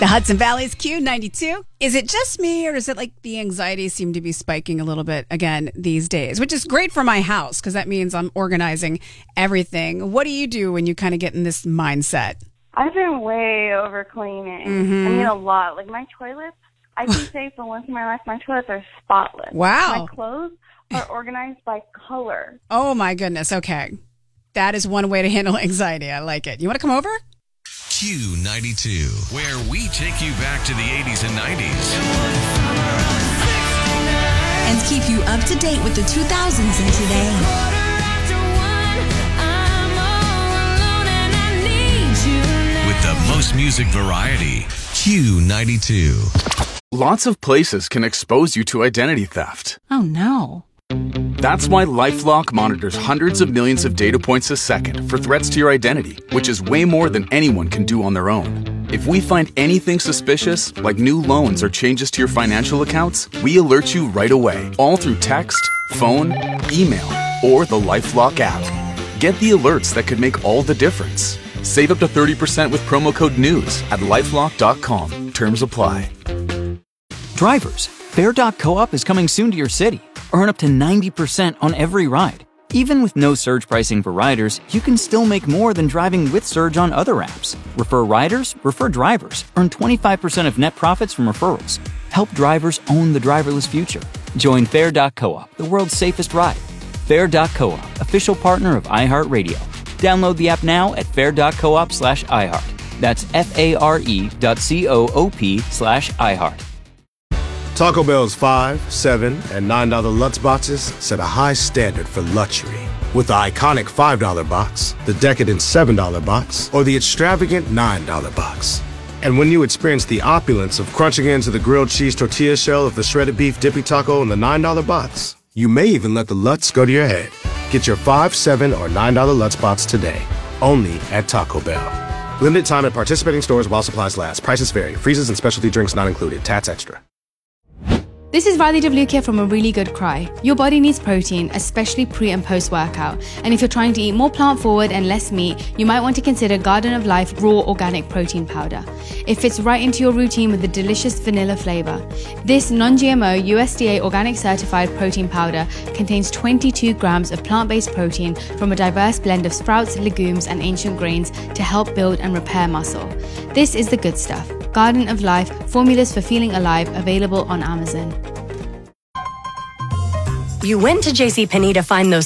The Hudson Valley's Q92. Is it just me, or is it like the anxiety seem to be spiking a little bit again these days? Which is great for my house because that means I'm organizing everything. What do you do when you kind of get in this mindset? I've been way over cleaning. I mean, a lot. Like my toilets, I can say for once in my life, my toilets are spotless. Wow. My clothes are organized by color. Oh my goodness. Okay. That is one way to handle anxiety. I like it. You want to come over? Q92, where we take you back to the 80s and 90s. And keep you up to date with the 2000s and today. With the most music variety, Q92. Lots of places can expose you to identity theft. Oh no. That's why LifeLock monitors hundreds of millions of data points a second for threats to your identity, which is way more than anyone can do on their own. If we find anything suspicious, like new loans or changes to your financial accounts, we alert you right away, all through text, phone, email, or the LifeLock app. Get the alerts that could make all the difference. Save up to 30% with promo code NEWS at lifelock.com. Terms apply. Drivers, Fare.coop is coming soon to your city. Earn up to 90% on every ride. Even with no surge pricing for riders, you can still make more than driving with Surge on other apps. Refer riders, refer drivers. Earn 25% of net profits from referrals. Help drivers own the driverless future. Join Fare.coop, the world's safest ride. Fare.coop, official partner of iHeartRadio. Download the app now at fare.coop/iHeart. That's FARE.coop/iHeart. Taco Bell's $5, $7, and $9 Lutz boxes set a high standard for luxury. With the iconic $5 box, the decadent $7 box, or the extravagant $9 box. And when you experience the opulence of crunching into the grilled cheese tortilla shell of the shredded beef dippy taco in the $9 box, you may even let the Lutz go to your head. Get your $5, $7, or $9 Lutz box today, only at Taco Bell. Limited time at participating stores while supplies last. Prices vary. Freezes and specialty drinks not included. Tats extra. This is Riley Devlukia from A Really Good Cry. Your body needs protein, especially pre and post workout. And if you're trying to eat more plant forward and less meat, you might want to consider Garden of Life Raw Organic Protein Powder. It fits right into your routine with a delicious vanilla flavor. This non-GMO USDA organic certified protein powder contains 22 grams of plant-based protein from a diverse blend of sprouts, legumes, and ancient grains to help build and repair muscle. This is the good stuff. Garden of Life, formulas for feeling alive, available on Amazon. You went to JCPenney to find those